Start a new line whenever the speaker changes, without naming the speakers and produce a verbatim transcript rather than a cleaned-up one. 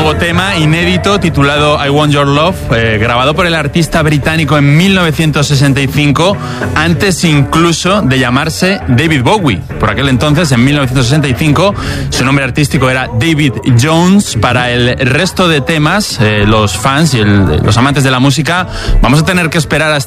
nuevo tema inédito titulado I Want Your Love, eh, grabado por el artista británico en mil novecientos sesenta y cinco, antes incluso de llamarse David Bowie. Por aquel entonces, en mil novecientos sesenta y cinco, su nombre artístico era David Jones. Para el resto de temas, eh, los fans y el, los amantes de la música, vamos a tener que esperar hasta